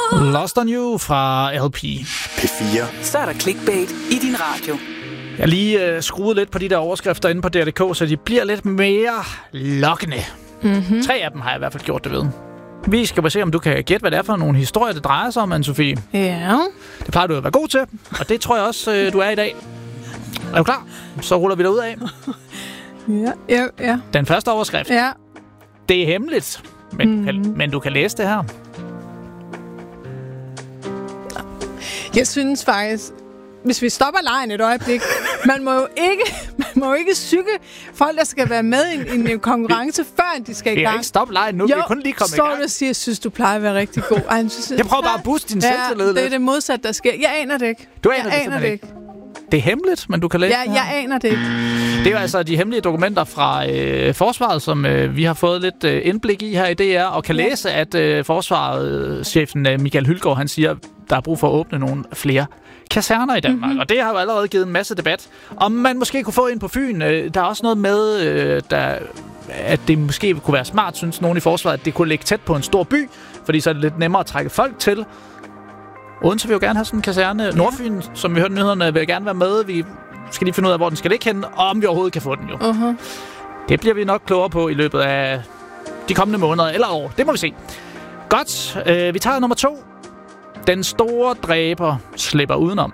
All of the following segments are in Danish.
Lost on You fra LP. P4. Så er der clickbait i din radio. Jeg har lige skruet lidt på de der overskrifter inde på DR.dk, så de bliver lidt mere lokkende. 3 af dem har jeg i hvert fald gjort det ved. Vi skal bare se, om du kan gætte, hvad det er for nogle historier, det drejer sig om, Anne-Sophie. Ja. Det plejer du at være god til, og det tror jeg også, du er i dag. Er du klar? Så ruller vi dig ud af. Ja. Den første overskrift. Ja. Det er hemmeligt, men du kan læse det her. Jeg synes faktisk, hvis vi stopper lejen et øjeblik, man må jo ikke psyke folk, der skal være med i en konkurrence, før de skal i gang. Vi kan ikke stoppe lejen nu, vi er kun lige kommet i gang. Jo, og siger, jeg synes, du plejer at være rigtig god. Jeg prøver bare at booste din selvtillid lidt. Det er det modsatte, der sker. Jeg aner det ikke. Du aner det ikke. Det er hemmeligt, men du kan læse det her. Jeg aner det ikke. Det er jo altså de hemmelige dokumenter fra Forsvaret, som vi har fået lidt indblik i her i DR, og kan læse, at Forsvaret-chefen Michael Hylgaard, han siger, der er brug for at åbne nogle flere kaserner i Danmark. Og det har jo allerede givet en masse debat. Om man måske kunne få en på Fyn. Der er også noget med, at det måske kunne være smart, synes nogen i Forsvaret, at det kunne ligge tæt på en stor by, fordi så er det lidt nemmere at trække folk til. Odense vil jo gerne have sådan en kaserne. Nordfyn, som vi hørte nyhederne, vil gerne være med. Vi skal lige finde ud af, hvor den skal ligge henne, og om vi overhovedet kan få den jo. Det bliver vi nok klogere på i løbet af de kommende måneder eller år. Det må vi se. Godt. Vi tager nummer 2. Den store dræber slipper udenom.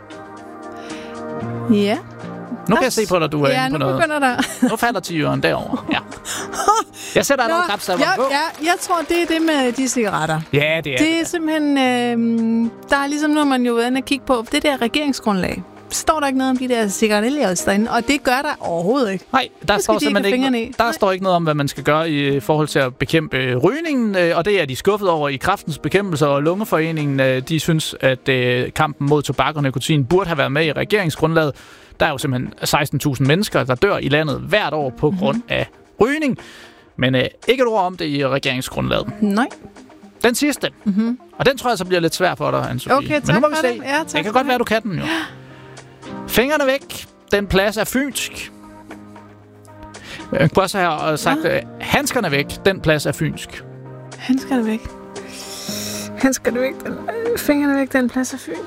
Ja. Nu kan jeg se på dig, du er inde på noget. Ja, nu begynder der. Nu falder 10'eren derovre. Ja. Jeg sætter allerede knapsalveren på. Ja, jeg tror, det er det med de cigaretter. Ja, det er det. Det er simpelthen... der er ligesom, når man jo ved at kigge på det der regeringsgrundlag. Står der ikke noget om de der cigarillos derinde, og det gør der overhovedet ikke. Nej, der står simpelthen ikke. Der står ikke noget om, hvad man skal gøre i forhold til at bekæmpe rygningen, og det er de skuffet over i Kræftens Bekæmpelse og Lungeforeningen. De synes, at kampen mod tobak og nikotin burde have været med i regeringsgrundlaget. Der er jo simpelthen 16.000 mennesker, der dør i landet hvert år på grund af rygning. Men ikke et ord om det i regeringsgrundlaget. Nej. Den sidste. Og den tror jeg så bliver lidt svær for dig, Anne-Sophie. Okay, tak. Men nu må vi se. Ja, det kan godt være, du kan den jo. Fingrene væk. Den plads er fynsk. Jeg kunne også have sagt, handskerne væk. Den plads er fynsk. Handskerne væk. Handskerne væk. Fingrene væk. Den plads er fynsk.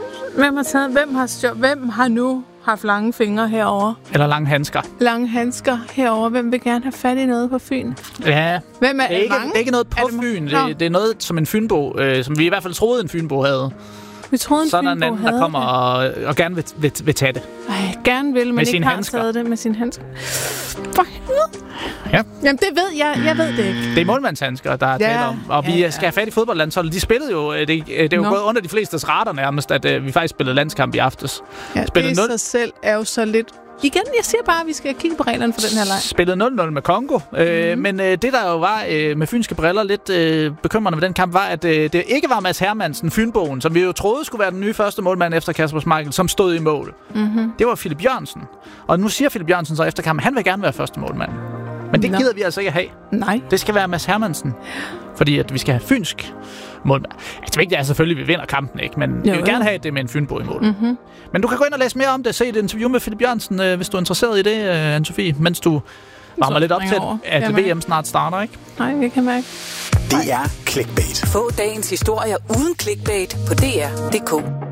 Hvem har nu haft lange fingre herover? Eller lange handsker. Lange handsker herover. Hvem vil gerne have fat i noget på Fyn? Ja. Hvem er det? Det er ikke noget på Fyn. Det er noget som en fynbo, som vi i hvert fald troede, en fynbo havde. Vi troede, en så er der en anden, der kommer og gerne vil tage det. Ej, gerne vil, men ikke har taget det med sin handsker. For helvede. Ja. Jamen, det ved jeg. Jeg ved det ikke. Det er målmandshandsker, der er tale om. Og vi skal have fat i fodboldlandsholdet. De spillede jo, det er jo gået under de flestes radar nærmest, at vi faktisk spillede landskamp i aftes. Ja, det i sig selv er jo så lidt... Igen, jeg siger bare, at vi skal kigge på reglerne for den her leg. Spillede 0-0 med Congo. Men det, der jo var med fynske briller lidt bekymrende ved den kamp, var, at det ikke var Mads Hermansen, Fynboen, som vi jo troede skulle være den nye første målmand efter Kasper Schmeichel, som stod i mål. Det var Philip Jørgensen. Og nu siger Philip Jørgensen så efter kampen, han vil gerne være første målmand. Men det gider vi altså ikke have. Nej. Det skal være Mads Hermansen. Fordi at vi skal have fynsk målmand. Det vigtige er selvfølgelig, at vi vinder kampen, ikke? Men vi vil gerne have det med en fynbo i mål. Men du kan gå ind og læse mere om det. Se et interview med Philip Jørgensen, hvis du er interesseret i det, Anne-Sophie. Mens du varmer lidt op til, at VM snart starter, ikke? Nej, det kan mærke. Det er clickbait. Få dagens historier uden clickbait på DR.dk.